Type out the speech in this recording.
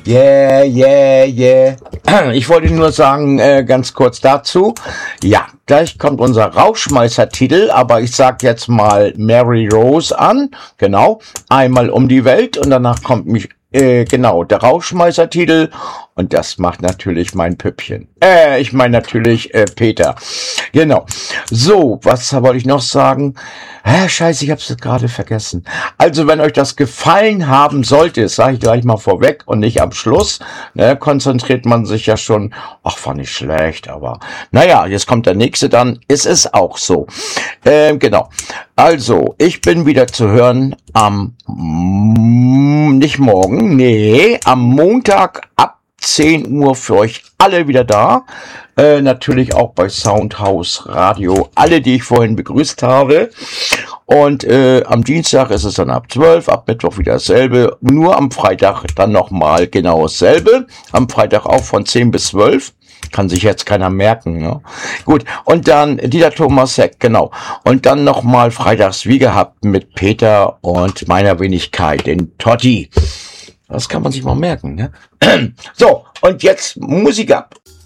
Yeah, yeah, yeah. Ich wollte nur sagen, ganz kurz dazu. Ja, gleich kommt unser Rauschmeißer-Titel, aber ich sag jetzt mal Mary Rose an. Genau. Einmal um die Welt und danach kommt genau, der Rauschmeißer-Titel. Und das macht natürlich mein Püppchen. Ich meine natürlich Peter. Genau. So, was wollte ich noch sagen? Scheiße, ich hab's jetzt gerade vergessen. Also, wenn euch das gefallen haben sollte, sage ich gleich mal vorweg und nicht am Schluss, ne, konzentriert man sich ja schon, ach, war nicht schlecht, aber naja, jetzt kommt der nächste dann, ist es auch so. Genau. Also, ich bin wieder zu hören nicht morgen, nee, am Montag ab 10 Uhr für euch alle wieder da. Natürlich auch bei Soundhouse Radio, alle, die ich vorhin begrüßt habe. Und am Dienstag ist es dann ab 12, ab Mittwoch wieder dasselbe. Nur am Freitag dann nochmal genau dasselbe. Am Freitag auch von 10 bis 12. Kann sich jetzt keiner merken, ne? Gut, und dann Dieter Thomas Heck, genau. Und dann nochmal freitags wie gehabt mit Peter und meiner Wenigkeit, den Totti. Das kann man sich mal merken, ne? So, und jetzt Musik ab.